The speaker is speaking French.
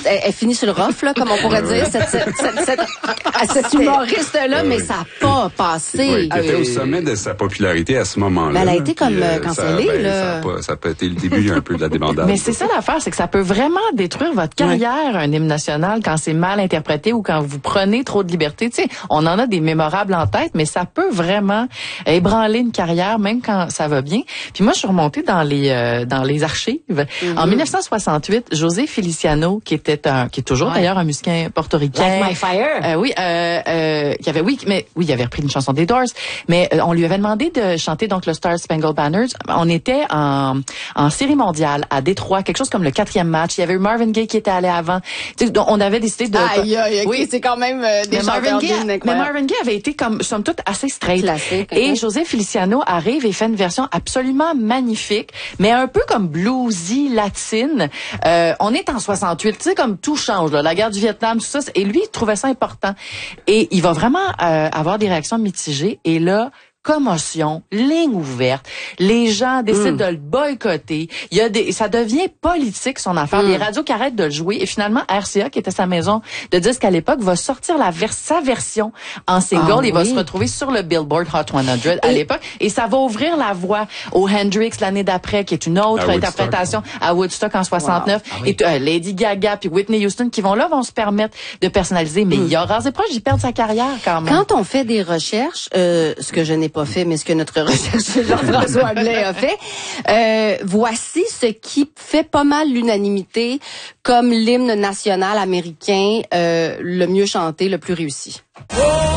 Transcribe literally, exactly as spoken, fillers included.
elle, elle finit sur le rough, là, comme on pourrait dire, cette, cette, cette, cette, cette humoriste-là, mais ça n'a pas passé. Oui, qui était au sommet de sa popularité à ce moment-là. Ben, elle a été comme euh, cancellée, ben, là. Ça a, pas, ça a pas été le début un peu de la débandade. Mais c'est ça l'affaire, c'est que ça peut vraiment détruire votre carrière, ouais. un hymne national, quand c'est mal interprété ou quand vous prenez trop de liberté. Tu sais, on en a des mémorables en tête, mais ça peut vraiment ébranler une carrière, même quand ça va bien. Puis moi, je suis remontée dans les euh, dans les archives. Mm-hmm. En dix-neuf cent soixante-huit, José Feliciano, qui était un, qui est toujours ouais. d'ailleurs un musicien portoricain. Like My Fire. Euh, oui, euh, euh, qui avait, oui, mais oui, il avait repris une chanson des Doors, mais euh, on lui avait demandé de chanter donc le Star Spangled Banner. On était en en série mondiale à Détroit, quelque chose comme le quatrième match. Il y avait eu Marvin Gaye qui était allé avant. Tu sais, on avait décidé de. Aïe, aïe, okay. Oui, c'est quand même euh, des mais Marvin Gaye, mais Marvin Gaye avait été comme somme toute assez straight. Classique, et okay. José Feliciano arrive et fait une version absolument magnifique, mais un peu comme bluesy latine. Euh, on est en soixante-huit, tu sais, comme tout change, là, la guerre du Vietnam, tout ça. Et lui, il trouvait ça important. Et il va vraiment euh, avoir des réactions mitigées. Et là, commotion, ligne ouverte. Les gens décident mm. de le boycotter. Il y a des, ça devient politique son affaire. Mm. Les radios qui arrêtent de le jouer. Et finalement, R C A, qui était sa maison de disques à l'époque, va sortir la vers- sa version en single. Ah, il oui. va se retrouver sur le Billboard Hot cent à l'époque. Et ça va ouvrir la voie au Hendrix l'année d'après, qui est une autre à interprétation à Woodstock en soixante-neuf. Wow. Ah, oui. Et euh, Lady Gaga puis Whitney Houston qui vont là vont se permettre de personnaliser. Mais mm. il y aura des proches, ils perdent sa carrière quand même. Quand on fait des recherches, euh, ce que je n'ai pas fait, mais ce que notre recherche Jean-François Blais a fait. Euh, voici ce qui fait pas mal l'unanimité comme l'hymne national américain euh, le mieux chanté, le plus réussi.